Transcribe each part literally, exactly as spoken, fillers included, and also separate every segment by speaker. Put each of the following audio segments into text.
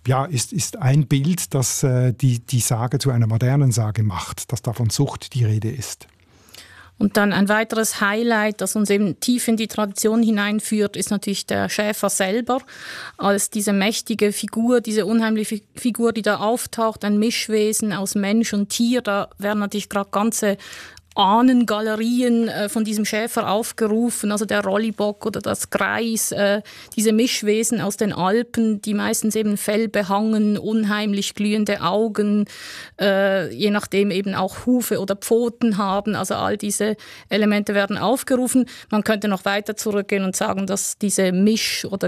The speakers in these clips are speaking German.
Speaker 1: ja, ist, ist ein Bild, das äh, die, die Sage zu einer modernen Sage macht, dass da von Zucht die Rede ist.
Speaker 2: Und dann ein weiteres Highlight, das uns eben tief in die Tradition hineinführt, ist natürlich der Schäfer selber, als diese mächtige Figur, diese unheimliche Figur, die da auftaucht, ein Mischwesen aus Mensch und Tier. Da werden natürlich gerade ganze Ahnengalerien äh, von diesem Schäfer aufgerufen, also der Rollibock oder das Greis, äh, diese Mischwesen aus den Alpen, die meistens eben fellbehangen, unheimlich glühende Augen, äh, je nachdem eben auch Hufe oder Pfoten haben, also all diese Elemente werden aufgerufen. Man könnte noch weiter zurückgehen und sagen, dass diese Misch- oder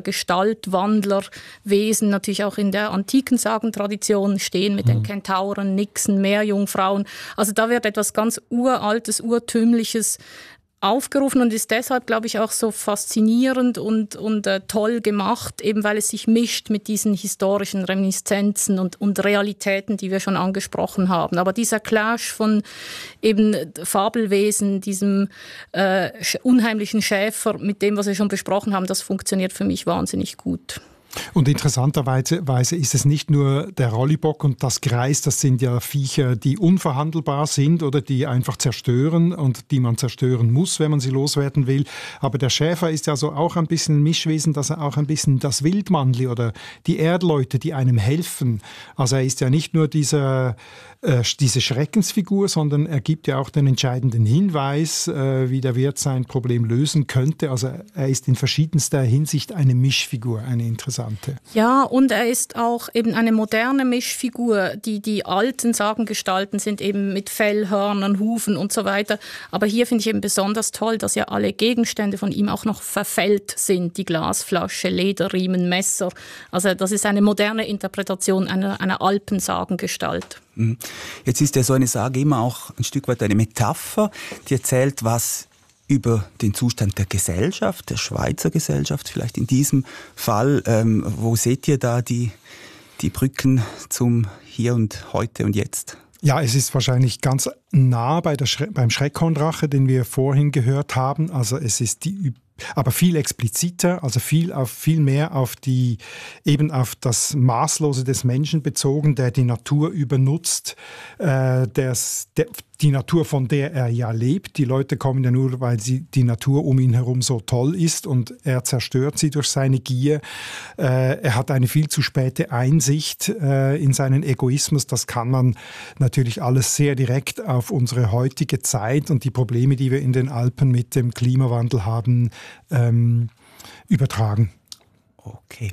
Speaker 2: Gestaltwandlerwesen natürlich auch in der antiken Sagentradition stehen, mit mhm. den Kentauren, Nixen, Meerjungfrauen. Also da wird etwas ganz uralt, altes, urtümliches aufgerufen und ist deshalb, glaube ich, auch so faszinierend und, und äh, toll gemacht, eben weil es sich mischt mit diesen historischen Reminiszenzen und, und Realitäten, die wir schon angesprochen haben. Aber dieser Clash von eben Fabelwesen, diesem äh, unheimlichen Schäfer, mit dem, was wir schon besprochen haben, das funktioniert für mich wahnsinnig gut.
Speaker 1: Und interessanterweise ist es nicht nur der Rollibock und das Greis, das sind ja Viecher, die unverhandelbar sind oder die einfach zerstören und die man zerstören muss, wenn man sie loswerden will. Aber der Schäfer ist ja so auch ein bisschen ein Mischwesen, dass er auch ein bisschen das Wildmannli oder die Erdleute, die einem helfen. Also er ist ja nicht nur dieser, äh, diese Schreckensfigur, sondern er gibt ja auch den entscheidenden Hinweis, äh, wie der Wirt sein Problem lösen könnte. Also er ist in verschiedenster Hinsicht eine Mischfigur, eine interessante.
Speaker 2: Ja, und er ist auch eben eine moderne Mischfigur. Die, die alten Sagengestalten sind eben mit Fellhörnern, Hufen und so weiter. Aber hier finde ich eben besonders toll, dass ja alle Gegenstände von ihm auch noch verfällt sind. Die Glasflasche, Lederriemen, Messer. Also das ist eine moderne Interpretation einer, einer Alpensagengestalt.
Speaker 3: Jetzt ist ja so eine Sage immer auch ein Stück weit eine Metapher, die erzählt, was über den Zustand der Gesellschaft, der Schweizer Gesellschaft vielleicht in diesem Fall. Ähm, wo seht ihr da die, die Brücken zum Hier und Heute und Jetzt?
Speaker 1: Ja, es ist wahrscheinlich ganz nah bei der Schre- beim Schreckhorndrache, den wir vorhin gehört haben. Also es ist die aber viel expliziter, also viel auf viel mehr auf die eben auf das Maßlose des Menschen bezogen, der die Natur übernutzt, äh, der's, der, die Natur, von der er ja lebt. Die Leute kommen ja nur, weil sie, die Natur um ihn herum so toll ist und er zerstört sie durch seine Gier. Äh, er hat eine viel zu späte Einsicht äh, in seinen Egoismus. Das kann man natürlich alles sehr direkt auf unsere heutige Zeit und die Probleme, die wir in den Alpen mit dem Klimawandel haben, ähm, übertragen.
Speaker 3: Okay.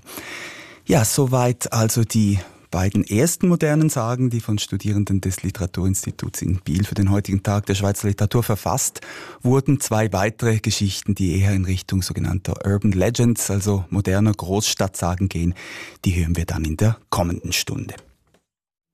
Speaker 3: Ja, soweit also die beiden ersten modernen Sagen, die von Studierenden des Literaturinstituts in Biel für den heutigen Tag der Schweizer Literatur verfasst wurden. Zwei weitere Geschichten, die eher in Richtung sogenannter Urban Legends, also moderner Großstadtsagen gehen, die hören wir dann in der kommenden Stunde.